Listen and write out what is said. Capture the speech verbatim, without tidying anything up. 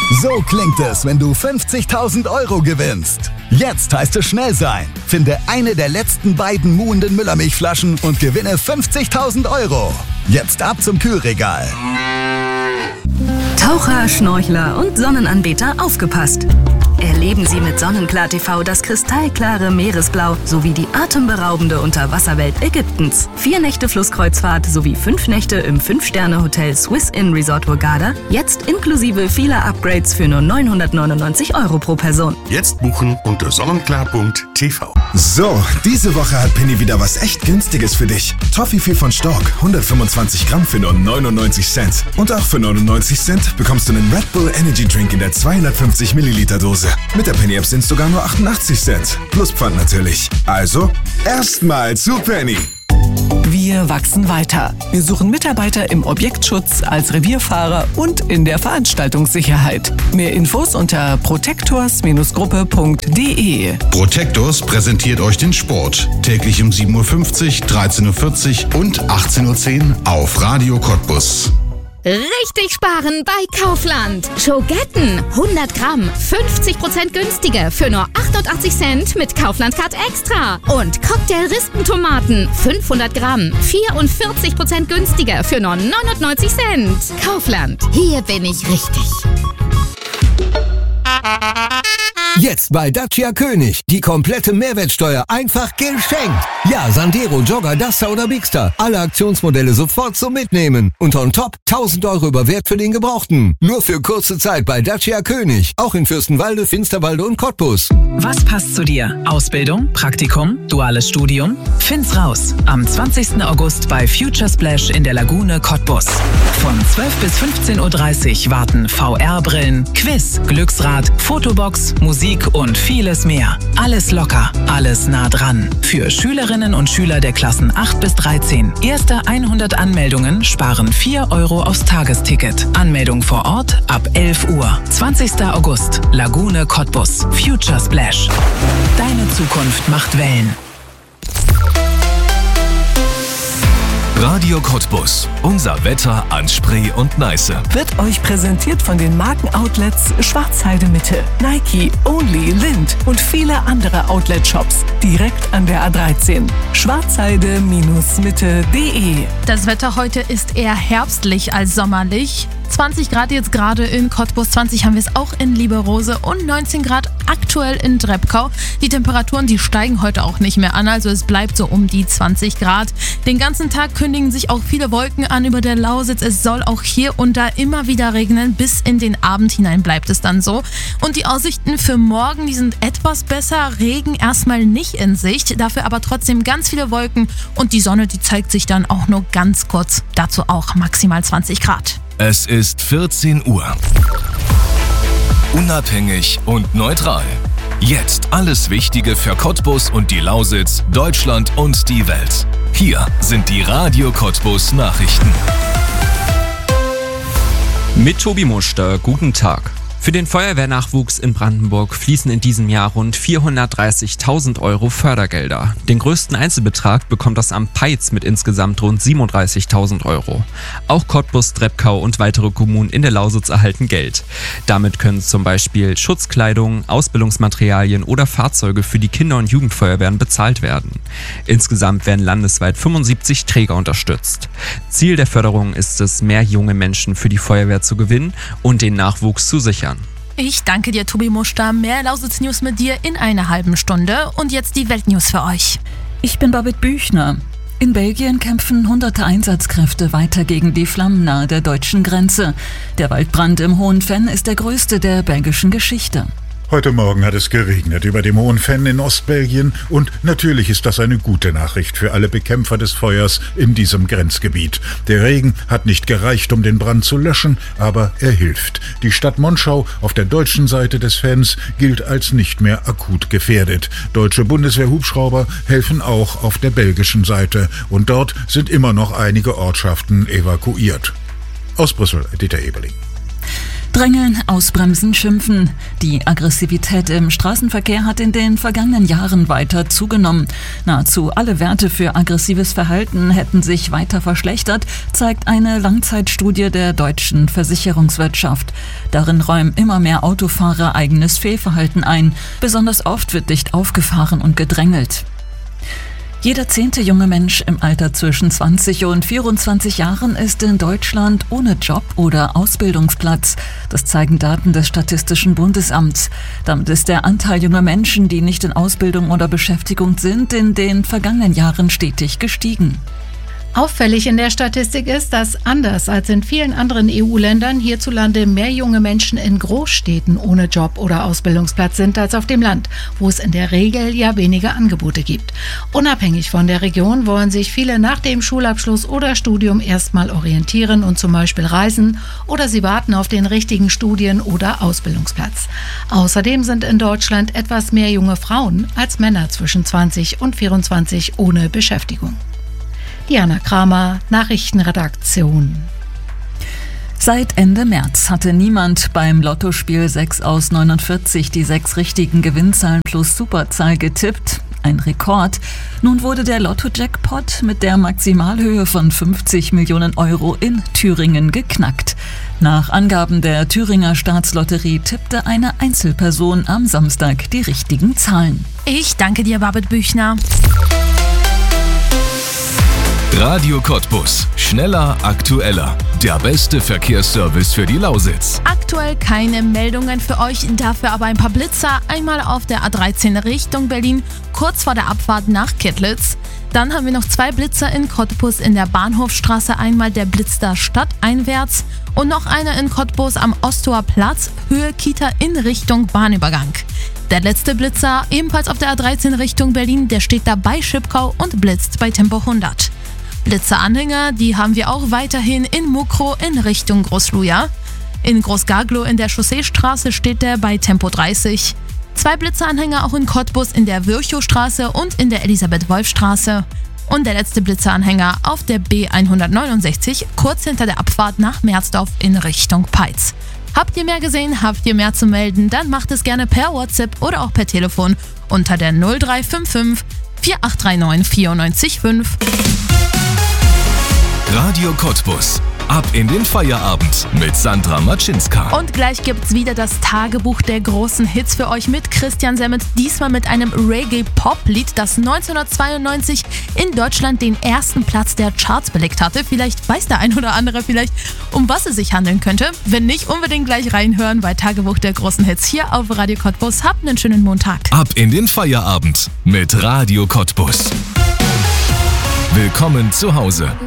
So klingt es, wenn du fünfzigtausend Euro gewinnst. Jetzt heißt es schnell sein. Finde eine der letzten beiden muhenden Müllermilchflaschen und gewinne fünfzigtausend Euro. Jetzt ab zum Kühlregal. Taucher, Schnorchler und Sonnenanbeter, aufgepasst! Erleben Sie mit Sonnenklar T V das kristallklare Meeresblau sowie die atemberaubende Unterwasserwelt Ägyptens. Vier Nächte Flusskreuzfahrt sowie fünf Nächte im fünf-Sterne-Hotel Swiss Inn Resort Hurghada. Jetzt inklusive vieler Upgrades für nur neunhundertneunundneunzig Euro pro Person. Jetzt buchen unter sonnenklar punkt t v. So, diese Woche hat Penny wieder was echt Günstiges für dich. Toffifee von Stork, hundertfünfundzwanzig Gramm für nur neunundneunzig Cent. Und auch für neunundneunzig Cent bekommst du einen Red Bull Energy Drink in der zweihundertfünfzig Milliliter Dose. Mit der Penny App sind es sogar nur achtundachtzig Cent. Plus Pfand natürlich. Also, erstmal zu Penny. Wir wachsen weiter. Wir suchen Mitarbeiter im Objektschutz, als Revierfahrer und in der Veranstaltungssicherheit. Mehr Infos unter protectors Gruppe punkt de. Protectors präsentiert euch den Sport. Täglich um sieben Uhr fünfzig, dreizehn Uhr vierzig und achtzehn Uhr zehn auf Radio Cottbus. Richtig sparen bei Kaufland. Schogetten hundert Gramm, fünfzig Prozent günstiger für nur achtundachtzig Cent mit Kaufland Card Extra. Und Cocktail-Rispentomaten fünfhundert Gramm, vierundvierzig Prozent günstiger für nur neunundneunzig Cent. Kaufland, hier bin ich richtig. Jetzt bei Dacia König. Die komplette Mehrwertsteuer einfach geschenkt. Ja, Sandero, Jogger, Duster oder Bigster. Alle Aktionsmodelle sofort zum Mitnehmen. Und on top tausend Euro über Wert für den Gebrauchten. Nur für kurze Zeit bei Dacia König. Auch in Fürstenwalde, Finsterwalde und Cottbus. Was passt zu dir? Ausbildung, Praktikum, duales Studium? Find's raus. Am zwanzigsten August bei Future Splash in der Lagune Cottbus. Von zwölf bis fünfzehn Uhr dreißig warten V R-Brillen, Quiz, Glücksrad, Fotobox, Musik und vieles mehr. Alles locker, alles nah dran. Für Schülerinnen und Schüler der Klassen acht bis dreizehn. Erste hundert Anmeldungen sparen vier Euro aufs Tagesticket. Anmeldung vor Ort ab elf Uhr. zwanzigsten August, Lagune Cottbus. Future Splash. Deine Zukunft macht Wellen. Radio Cottbus. Unser Wetter an Spree und Neiße. Wird euch präsentiert von den Markenoutlets Schwarzheide Mitte, Nike, Only, Lind und viele andere Outlet-Shops direkt an der A dreizehn. schwarzheide Mitte punkt de. Das Wetter heute ist eher herbstlich als sommerlich. zwanzig Grad jetzt gerade in Cottbus, zwanzig haben wir es auch in Lieberose und neunzehn Grad aktuell in Drebkau. Die Temperaturen, die steigen heute auch nicht mehr an, also es bleibt so um die zwanzig Grad. Den ganzen Tag kündigen sich auch viele Wolken an über der Lausitz. Es soll auch hier und da immer wieder regnen, bis in den Abend hinein bleibt es dann so. Und die Aussichten für morgen, die sind etwas besser. Regen erstmal nicht in Sicht, dafür aber trotzdem ganz viele Wolken und die Sonne, die zeigt sich dann auch nur ganz kurz. Dazu auch maximal zwanzig Grad. Es ist vierzehn Uhr. Unabhängig und neutral. Jetzt alles Wichtige für Cottbus und die Lausitz, Deutschland und die Welt. Hier sind die Radio Cottbus Nachrichten. Mit Tobi Muster, guten Tag. Für den Feuerwehrnachwuchs in Brandenburg fließen in diesem Jahr rund vierhundertdreißigtausend Euro Fördergelder. Den größten Einzelbetrag bekommt das Amt Peitz mit insgesamt rund siebenunddreißigtausend Euro. Auch Cottbus, Drebkau und weitere Kommunen in der Lausitz erhalten Geld. Damit können zum Beispiel Schutzkleidung, Ausbildungsmaterialien oder Fahrzeuge für die Kinder- und Jugendfeuerwehren bezahlt werden. Insgesamt werden landesweit fünfundsiebzig Träger unterstützt. Ziel der Förderung ist es, mehr junge Menschen für die Feuerwehr zu gewinnen und den Nachwuchs zu sichern. Ich danke dir, Tobi Muster. Mehr Lausitz-News mit dir in einer halben Stunde. Und jetzt die Weltnews für euch. Ich bin Babette Büchner. In Belgien kämpfen hunderte Einsatzkräfte weiter gegen die Flammen nahe der deutschen Grenze. Der Waldbrand im Hohen Venn ist der größte der belgischen Geschichte. Heute Morgen hat es geregnet über dem Hohen Venn in Ostbelgien und natürlich ist das eine gute Nachricht für alle Bekämpfer des Feuers in diesem Grenzgebiet. Der Regen hat nicht gereicht, um den Brand zu löschen, aber er hilft. Die Stadt Monschau auf der deutschen Seite des Venns gilt als nicht mehr akut gefährdet. Deutsche Bundeswehr-Hubschrauber helfen auch auf der belgischen Seite und dort sind immer noch einige Ortschaften evakuiert. Aus Brüssel, Dieter Eberling. Drängeln, ausbremsen, schimpfen. Die Aggressivität im Straßenverkehr hat in den vergangenen Jahren weiter zugenommen. Nahezu alle Werte für aggressives Verhalten hätten sich weiter verschlechtert, zeigt eine Langzeitstudie der deutschen Versicherungswirtschaft. Darin räumen immer mehr Autofahrer eigenes Fehlverhalten ein. Besonders oft wird dicht aufgefahren und gedrängelt. Jeder zehnte junge Mensch im Alter zwischen zwanzig und vierundzwanzig Jahren ist in Deutschland ohne Job oder Ausbildungsplatz. Das zeigen Daten des Statistischen Bundesamts. Damit ist der Anteil junger Menschen, die nicht in Ausbildung oder Beschäftigung sind, in den vergangenen Jahren stetig gestiegen. Auffällig in der Statistik ist, dass anders als in vielen anderen E U-Ländern hierzulande mehr junge Menschen in Großstädten ohne Job oder Ausbildungsplatz sind als auf dem Land, wo es in der Regel ja weniger Angebote gibt. Unabhängig von der Region wollen sich viele nach dem Schulabschluss oder Studium erstmal orientieren und zum Beispiel reisen, oder sie warten auf den richtigen Studien- oder Ausbildungsplatz. Außerdem sind in Deutschland etwas mehr junge Frauen als Männer zwischen zwanzig und vierundzwanzig ohne Beschäftigung. Diana Kramer, Nachrichtenredaktion. Seit Ende März hatte niemand beim Lottospiel sechs aus neunundvierzig die sechs richtigen Gewinnzahlen plus Superzahl getippt. Ein Rekord. Nun wurde der Lotto-Jackpot mit der Maximalhöhe von fünfzig Millionen Euro in Thüringen geknackt. Nach Angaben der Thüringer Staatslotterie tippte eine Einzelperson am Samstag die richtigen Zahlen. Ich danke dir, Babette Büchner. Radio Cottbus. Schneller, aktueller. Der beste Verkehrsservice für die Lausitz. Aktuell keine Meldungen für euch, dafür aber ein paar Blitzer. Einmal auf der A dreizehn Richtung Berlin, kurz vor der Abfahrt nach Kettlitz. Dann haben wir noch zwei Blitzer in Cottbus in der Bahnhofstraße. Einmal der Blitz da stadteinwärts und noch einer in Cottbus am Ostower Platz, Höhe Kita in Richtung Bahnübergang. Der letzte Blitzer, ebenfalls auf der A dreizehn Richtung Berlin, der steht da bei Schipkau und blitzt bei Tempo hundert. Blitzeranhänger, die haben wir auch weiterhin in Mukro in Richtung Großluja. In Großgaglow in der Chausseestraße steht der bei Tempo dreißig. Zwei Blitzeranhänger auch in Cottbus in der Virchowstraße und in der Elisabeth-Wolf-Straße. Und der letzte Blitzeranhänger auf der B hundertneunundsechzig, kurz hinter der Abfahrt nach Merzdorf in Richtung Peitz. Habt ihr mehr gesehen, habt ihr mehr zu melden, dann macht es gerne per WhatsApp oder auch per Telefon unter der null drei fünf fünf vier acht drei neun vier neun fünf. Radio Cottbus. Ab in den Feierabend mit Sandra Matschinska. Und gleich gibt's wieder das Tagebuch der großen Hits für euch mit Christian Semmet. Diesmal mit einem Reggae-Pop-Lied, das neunzehnhundertzweiundneunzig in Deutschland den ersten Platz der Charts belegt hatte. Vielleicht weiß der ein oder andere vielleicht, um was es sich handeln könnte. Wenn nicht, unbedingt gleich reinhören bei Tagebuch der großen Hits hier auf Radio Cottbus. Habt einen schönen Montag. Ab in den Feierabend mit Radio Cottbus. Willkommen zu Hause.